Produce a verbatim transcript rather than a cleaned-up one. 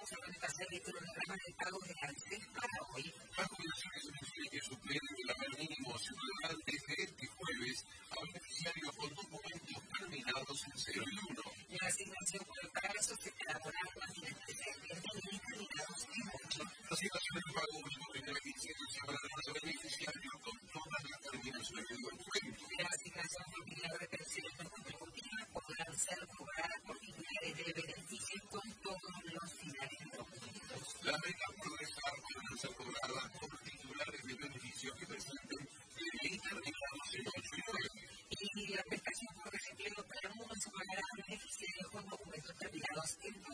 hacer el cronograma de pago de ANSES para hoy. La jubilación se tiene que suplir el lavar mínimo se podrá desde este jueves a beneficiarios con documentos terminados en cero y uno. La asignación por plazo se elaborará con directrices y terminados en ocho. La situación del pago único de la quincena se habrá de beneficiarios con todas las terminaciones del documento.